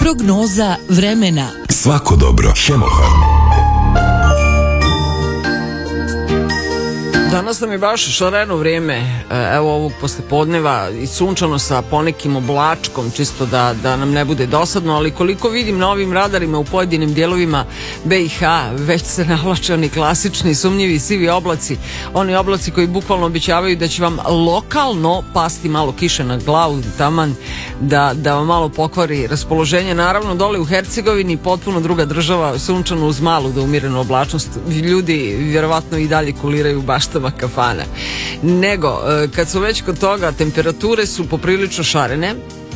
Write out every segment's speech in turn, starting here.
Prognoza vremena. Svako dobro. Hemofarm. Danas nam je baš šareno vrijeme, evo ovog poslepodneva, i sunčano sa ponekim oblačkom, čisto da nam ne bude dosadno, ali koliko vidim na ovim radarima u pojedinim dijelovima BiH, već se navlače oni klasični sumnjivi sivi oblaci, oni oblaci koji bukvalno obećavaju da će vam lokalno pasti malo kiše na glavu, taman da vam malo pokvari raspoloženje. Naravno, dole u Hercegovini potpuno druga država, sunčano uz malu da umirenu oblačnost, ljudi vjerovatno i dalje kuliraju baštama kafana. Nego, kad su već kod toga, temperature su poprilično šarene.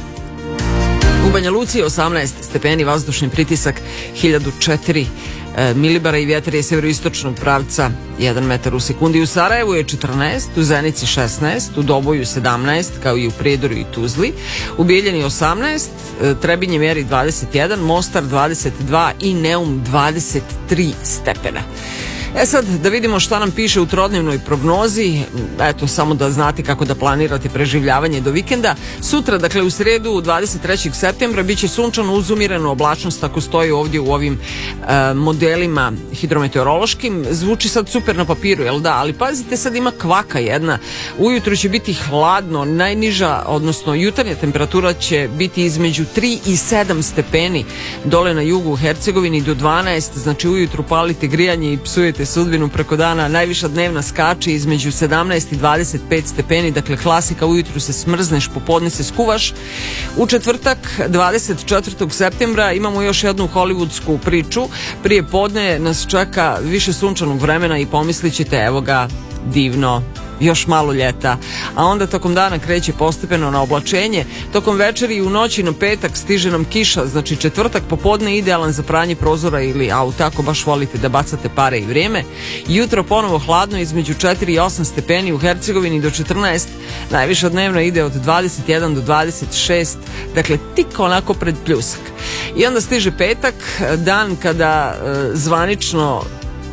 U Banja Luci je 18 stepeni, vazdušni pritisak 1004 milibara i vjetar je severoistočnog pravca 1 metar u sekundi. U Sarajevu je 14, u Zenici 16, u Doboju 17, kao i u Prijedoru i Tuzli. U Bijeljini 18, Trebinje mjeri 21, Mostar 22 i Neum 23 stepena. Sad da vidimo šta nam piše u trodnevnoj prognozi, eto samo da znate kako da planirate preživljavanje do vikenda. Sutra, dakle u sredu 23. septembra, bit će sunčano uz umirenu oblačnost, ako stoji ovdje u ovim modelima hidrometeorološkim. Zvuči sad super na papiru, jel da? Ali pazite, sad ima kvaka jedna. Ujutro će biti hladno, najniža, odnosno jutarnja temperatura će biti između 3 i 7 stepeni. Dole na jugu u Hercegovini do 12, znači ujutru palite grijanje i psujete sudbinu preko dana. Najviša dnevna skače između 17 i 25 stepeni, dakle klasika, ujutru se smrzneš, popodne se skuvaš. U četvrtak 24. septembra imamo još jednu hollywoodsku priču. Prije podne nas čeka više sunčanog vremena i pomislit ćete, evo ga, divno, još malo ljeta, a onda tokom dana kreće postepeno na oblačenje. Tokom večeri i u noći na petak stiže nam kiša, znači četvrtak popodne idealan za pranje prozora ili auta ako baš volite da bacate pare i vrijeme. Jutro ponovo hladno između 4 i 8 stepeni, u Hercegovini do 14, najviša dnevna ide od 21 do 26, dakle tik onako pred pljusak. I onda stiže petak, dan kada zvanično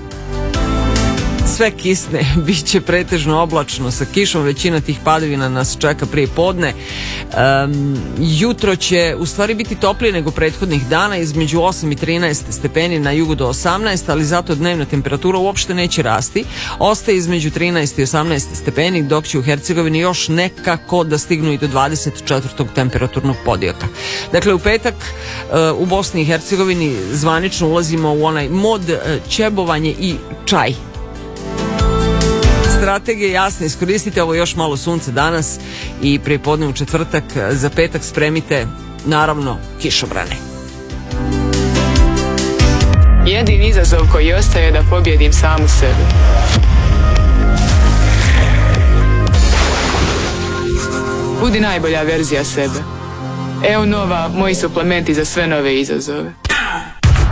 sve kisne, bit će pretežno oblačno sa kišom, većina tih padavina nas čeka prije podne. Jutro će u stvari biti toplije nego prethodnih dana, između 8 i 13 stepeni, na jugu do 18, ali zato dnevna temperatura uopšte neće rasti, ostaje između 13 i 18 stepeni, dok će u Hercegovini još nekako da stignu i do 24. temperaturnog podijaka. Dakle, u petak u Bosni i Hercegovini zvanično ulazimo u onaj mod ćebovanje i čaj. Strategija je jasna, iskoristite ovo još malo sunce danas i prije podne u četvrtak. Za petak spremite, naravno, kišobrane. Jedini izazov koji ostaje je da pobjedim samu sebe. Budi najbolja verzija sebe. Evo nova, moji suplementi za sve nove izazove.